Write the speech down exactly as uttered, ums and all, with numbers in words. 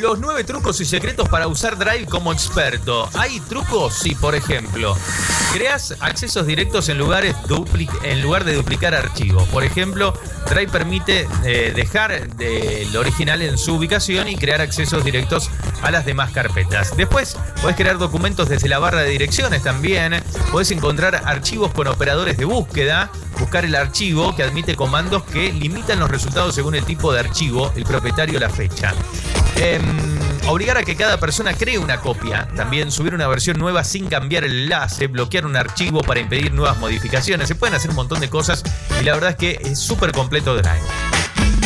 Los nueve trucos y secretos para usar Drive como experto. ¿Hay trucos? Sí, por ejemplo, creas accesos directos en, lugares dupli- en lugar de duplicar archivos. Por ejemplo, Drive permite eh, dejar de, el original en su ubicación y crear accesos directos a las demás carpetas. Después, podés crear documentos desde la barra de direcciones también. Podés encontrar archivos con operadores de búsqueda. Buscar el archivo que admite comandos que limitan los resultados según el tipo de archivo, el propietario o la fecha. Eh, obligar a que cada persona cree una copia. También subir una versión nueva sin cambiar el enlace. Bloquear un archivo para impedir nuevas modificaciones. Se pueden hacer un montón de cosas y la verdad es que es súper completo Drive.